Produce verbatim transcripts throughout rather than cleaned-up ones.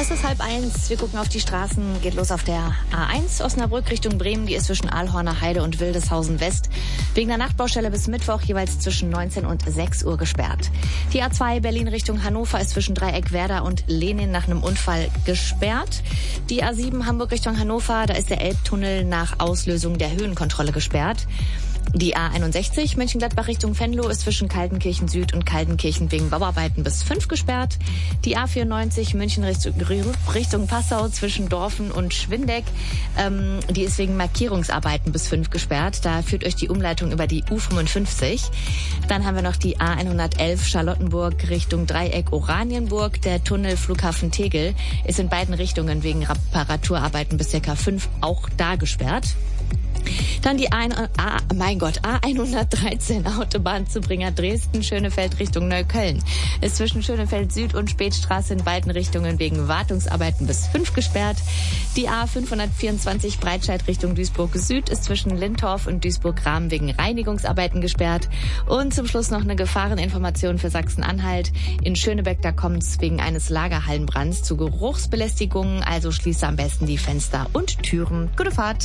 Es ist halb eins. Wir gucken auf die Straßen. Geht los auf der A eins Osnabrück Richtung Bremen. Die ist zwischen Aalhorner Heide und Wildeshausen West wegen der Nachtbaustelle bis Mittwoch jeweils zwischen neunzehn und sechs Uhr gesperrt. Die A zwei Berlin Richtung Hannover ist zwischen Dreieckwerder und Lenin nach einem Unfall gesperrt. Die A sieben Hamburg Richtung Hannover, da ist der Elbtunnel nach Auslösung der Höhenkontrolle gesperrt. Die A einundsechzig Mönchengladbach Richtung Venlo ist zwischen Kaltenkirchen Süd und Kaltenkirchen wegen Bauarbeiten bis fünf gesperrt. Die A vierundneunzig München Richtung Passau zwischen Dorfen und Schwindeck, ähm, die ist wegen Markierungsarbeiten bis fünf gesperrt. Da führt euch die Umleitung über die U fünfundfünfzig. Dann haben wir noch die A hundertelf Charlottenburg Richtung Dreieck Oranienburg. Der Tunnel Flughafen Tegel ist in beiden Richtungen wegen Reparaturarbeiten bis circa fünf auch da gesperrt. Dann die A, A, mein Gott, A hundertdreizehn Autobahnzubringer Dresden, Schönefeld Richtung Neukölln. Ist zwischen Schönefeld Süd und Spätstraße in beiden Richtungen wegen Wartungsarbeiten bis fünf gesperrt. Die A fünfhundertvierundzwanzig Breitscheid Richtung Duisburg Süd ist zwischen Lintorf und Duisburg-Rahm wegen Reinigungsarbeiten gesperrt. Und zum Schluss noch eine Gefahreninformation für Sachsen-Anhalt. In Schönebeck, da kommt es wegen eines Lagerhallenbrands zu Geruchsbelästigungen. Also schließe am besten die Fenster und Türen. Gute Fahrt!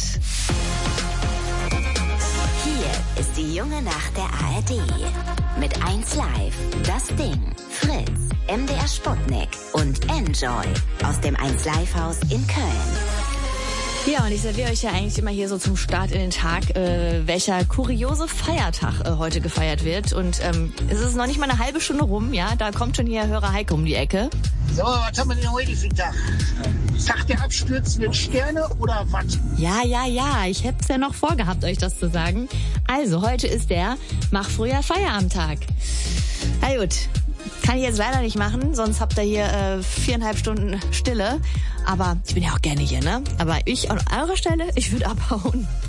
Hier ist die junge Nacht der A R D. Mit eins Live, das Ding, Fritz, M D R Sputnik und Enjoy aus dem eins Live Haus in Köln. Ja, und ich serviere euch ja eigentlich immer hier so zum Start in den Tag, äh, welcher kuriose Feiertag äh, heute gefeiert wird. Und ähm, es ist noch nicht mal eine halbe Stunde rum, ja, da kommt schon hier Hörer Heiko um die Ecke. So, was haben wir denn heute für einen Tag? Tag der abstürzenden Sterne oder was? Ja, ja, ja, ich hätte es ja noch vorgehabt, euch das zu sagen. Also, heute ist der Mach früher Feierabendtag. Na gut, kann ich jetzt leider nicht machen, sonst habt ihr hier äh, viereinhalb Stunden Stille. Aber ich bin ja auch gerne hier, ne? Aber ich an eurer Stelle, ich würde abhauen.